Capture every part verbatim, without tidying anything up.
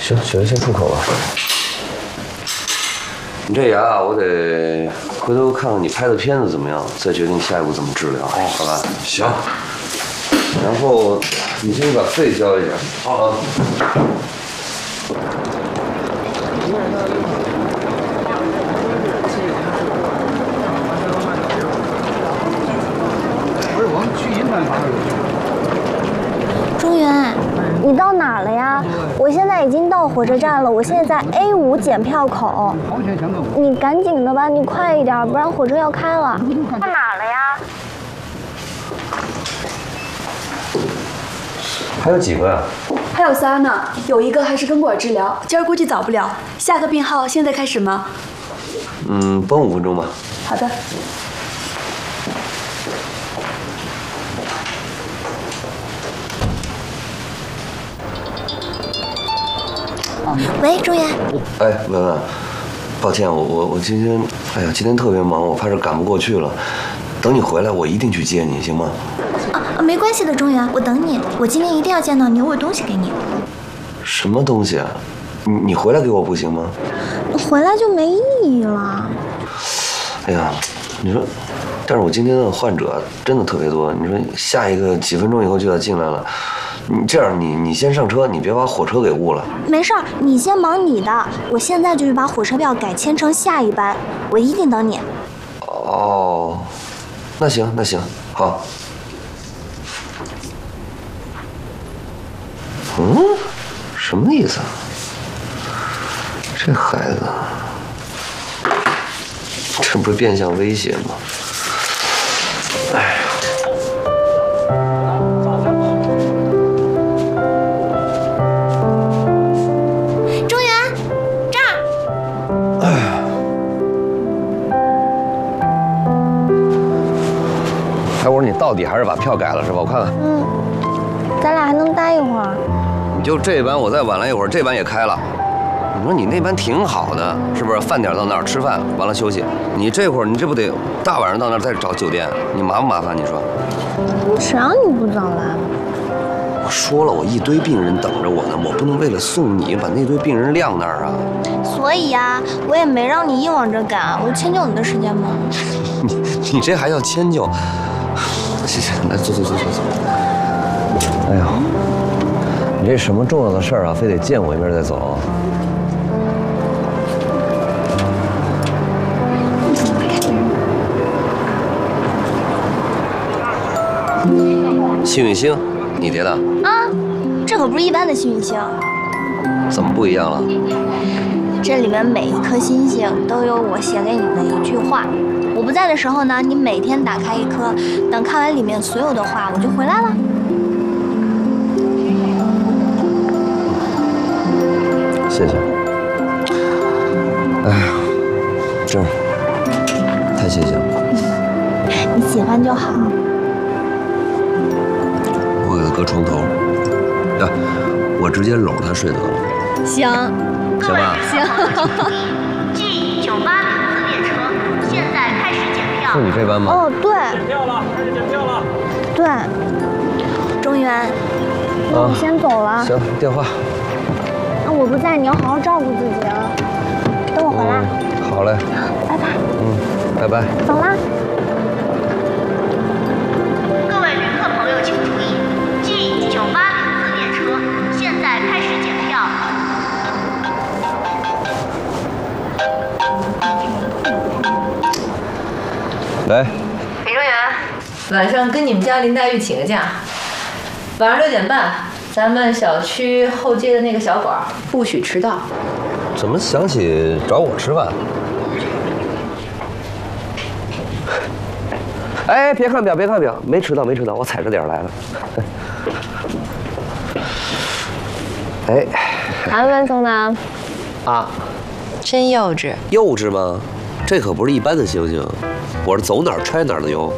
行，选先漱口吧。你这牙啊，我得回头看看你拍的片子怎么样，再决定下一步怎么治疗，好吧？行。然后你先把肺交一下。好啊。 不是，我们去银川法中原，你到哪儿了呀？我现在已经到火车站了，我现在在 A 五检票口。你赶紧的吧，你快一点，不然火车要开了。到哪儿了呀？ 还有几个呀？ 还有仨呢，有一个还是根管治疗，今儿估计早不了。下个病号现在开始吗？ 嗯，绷五分钟吧。 好的。 喂，中原。 哎，文文，抱歉，我我我今天，哎呀，今天特别忙，我怕是赶不过去了。等你回来，我一定去接你，行吗？ 啊，没关系的，中原，我等你。我今天一定要见到你，我有东西给你。 什么东西啊？你你回来给我不行吗？ 回来就没意义了。 哎呀，你说，但是我今天的患者真的特别多。你说下一个几分钟以后就要进来了。你这样，你你先上车，你别把火车给误了。 没事儿，你先忙你的，我现在就去把火车票改签成下一班，我一定等你。 哦，那行那行，好。嗯，什么意思啊？这孩子，这不是变相威胁吗？哎呀！你到底还是把票改了是吧？我看看。 嗯，咱俩还能待一会儿。 你就这班，我再晚来一会儿，这班也开了。你说你那班挺好的，是不是？饭点到那儿吃饭，完了休息。你这会儿，你这不得大晚上到那儿再找酒店？你麻不麻烦？你说？ 谁让你不早来？ 我说了，我一堆病人等着我呢，我不能为了送你把那堆病人晾那儿啊。 所以呀，我也没让你硬往这赶，我迁就你的时间嘛。 你你这还要迁就？行行，来坐坐坐坐坐。哎呦，你这什么重要的事儿啊，非得见我一面再走？幸运星，你叠的？ 啊，这可不是一般的幸运星。 怎么不一样了？ 这里面每一颗星星都有我写给你的一句话。我不在的时候呢，你每天打开一颗，等看完里面所有的话，我就回来了。 谢谢。哎呀，真是太谢谢了。 你喜欢就好。 我给他搁床头，呀，我直接搂他睡得了。 行。 行吧。 行。 G 九八零自列车现在开始检票。 是你这班吗？ 哦，对。 检票了，开始检票了。 对。中原，那我先走了。 行，电话。 那我不在，你要好好照顾自己啊。等我回来。 嗯、好嘞。 拜拜。 嗯，拜拜。 走啦。 各位旅客朋友请注意 ，G 九八零自列车现在开始检票。 来， 李中原，晚上跟你们家林黛玉请个假，晚上六点半，咱们小区后街的那个小馆，不许迟到。 怎么想起找我吃饭？哎，别看表，别看表，没迟到，没迟到，我踩着点来了。哎， 韩文送的。 啊， 真幼稚。 幼稚吗？这可不是一般的星星，我是走哪儿揣哪儿的油。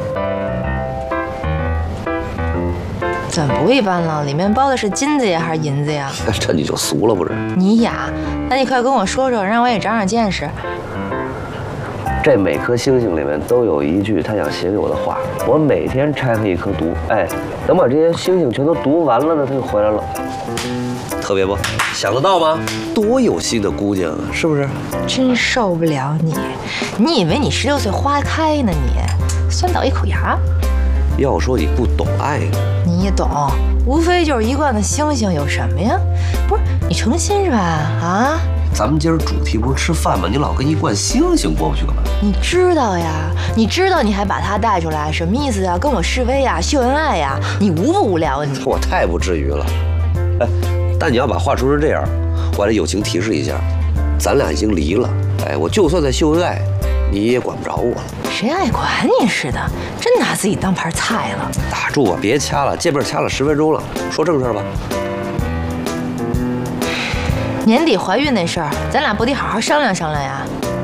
怎么不一般了？里面包的是金子呀，还是银子呀？ 这你就俗了不是？ 你哑，那你快跟我说说，让我也长长见识。 这每颗星星里面都有一句他想写给我的话，我每天拆开一颗读，哎，等把这些星星全都读完了呢，他就回来了。特别不？想得到吗？多有心的姑娘啊，是不是？ 真受不了你！你以为你十六岁花开呢？你酸倒一口牙。 要说你不懂爱呢， 你懂，无非就是一罐子星星，有什么呀？不是你诚心是吧？啊？ 咱们今儿主题不是吃饭吗？你老跟一罐星星过不去干嘛？ 你知道呀？你知道你还把他带出来，什么意思呀？跟我示威呀？秀恩爱呀？你无不无聊啊你？ 我太不至于了。哎，但你要把话说成这样，我还得友情提示一下，咱俩已经离了。哎，我就算在秀恩爱，你也管不着我了。 谁爱管你似的？真拿自己当盘菜了。 打住吧，别掐了，这边掐了十分钟了，说正事吧。 年底怀孕那事儿，咱俩不得好好商量商量呀？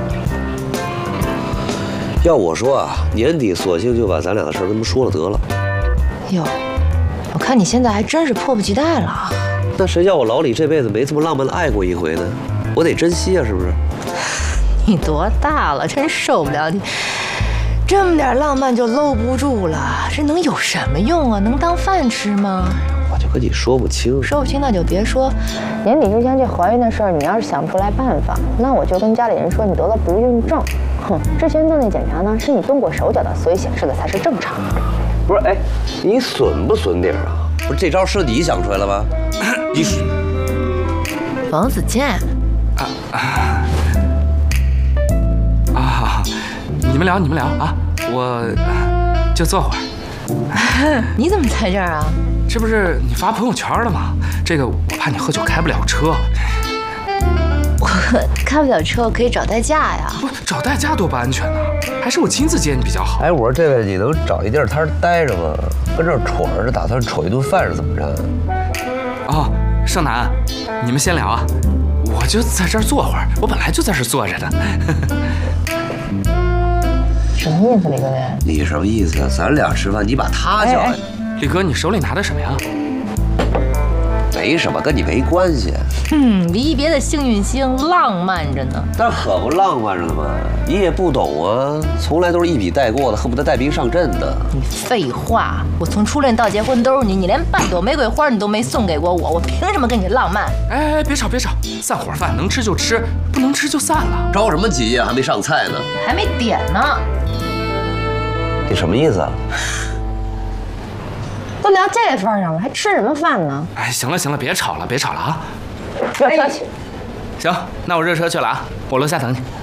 要我说啊，年底索性就把咱俩的事儿跟他们说了得了。 哟，我看你现在还真是迫不及待了。 那谁叫我老李这辈子没这么浪漫的爱过一回呢？我得珍惜啊，是不是？ 你多大了？真受不了你，这么点浪漫就搂不住了，这能有什么用啊？能当饭吃吗？ 我就跟你说不清。 说不清那就别说。年底之前这怀孕的事儿，你要是想不出来办法，那我就跟家里人说你得了不孕症。哼，之前做那检查呢，是你动过手脚的，所以显示的才是正常的。 不是，哎，你损不损点啊？不是这招是你想出来了吗？你是王子健啊啊啊！你们聊，你们聊啊，我就坐会儿。 你怎么在这儿啊？ 这不是你发朋友圈了吗？这个我怕你喝酒开不了车。 我开不了车，我可以找代驾呀。 不，找代驾多不安全呢，还是我亲自接你比较好。 哎，我说这位，你能找一地儿摊待着吗？跟这儿戳着是打算瞅一顿饭是怎么着？ 哦，盛楠，你们先聊啊，我就在这儿坐会儿，我本来就在这儿坐着的。 什么意思，李哥哥？ 你什么意思啊？咱俩吃饭，你把他叫来。 李哥，你手里拿的什么呀？ 没什么，跟你没关系。 嗯，离别的幸运星浪漫着呢。 但可不浪漫着呢吗？你也不懂啊，从来都是一笔带过的，恨不得带兵上阵的。 你废话，我从初恋到结婚都是你，你连半朵玫瑰花你都没送给过我，我凭什么跟你浪漫？ 哎，别吵别吵，散伙饭能吃就吃，不能吃就散了。 着什么急呀？还没上菜呢。 还没点呢。 你什么意思啊？ 都聊这份上了，还吃什么饭呢？ 哎，行了行了，别吵了别吵了啊！ 热车去。 行，那我热车去了啊，我楼下等你。